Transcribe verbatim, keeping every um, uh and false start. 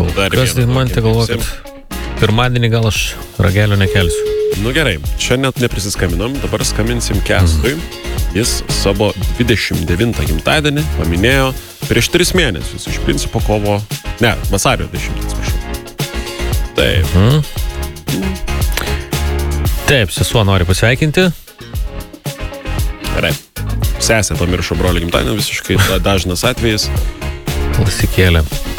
kol kas tai man tai galvo, kad pirmadienį gal aš ragelio nekelsiu. Nu gerai, čia net neprisiskambinom, dabar skambinsim Kęstui. Jis savo dvidešimt devintą gimtadienį paminėjo prieš tris mėnesius, iš principo kovo, ne, vasario dešimtą, atsiprašau. Taip. Mhm. Taip, sesuo nori pasveikinti. Gerai. Sesė pamiršo brolio gimtadienį, visiškai dažnas atvejis. Klasikėlė.